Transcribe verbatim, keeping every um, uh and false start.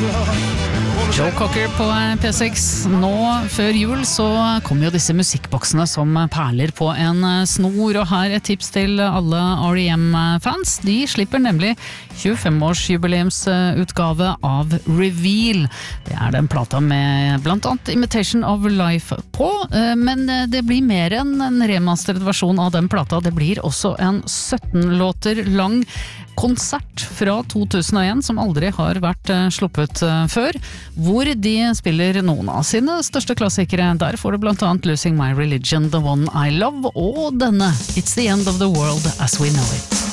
Joe Cocker på P seks. Nå før jul så kom jo disse musikkboksene som perler på en snor, og her et tips til alle R E M-fans. De slipper nemlig tjuefem-årsjubileumsutgave av Reveal. Det er den plata med blant annet Imitation of Life på, men det blir mer enn en remasteret versjon av den plata. Det blir også en sytten låter lang konsert fra to tusen og en som aldri har vært sluppet før, hvor de spiller noen av sine største klassikere. Der får du blant annet Losing My Religion, The One I Love, og denne It's the End of the World as We Know It.